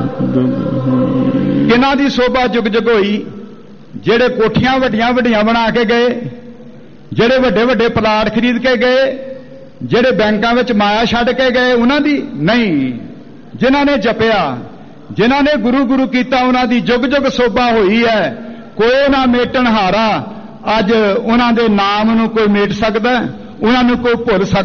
किन्हां दी शोभा जुग जुग होई? जेड़े कोठियां वड्डियां वड्डियां बना के गए, जेड़े वड्डे वड्डे प्लाट खरीद के गए, जेड़े बैंकां विच माया छड्ड के गए, उन्हां दी नहीं। जिन्हां ने जपिया, जिन्हां ने गुरु गुरु कीता, उन्हां दी जुग जुग शोभा होई है। कोई ना मेटन हारा। अज उन्हां दे नाम नूं कोई मेट सकदा? उन्हां नूं कोई भुल सकदा?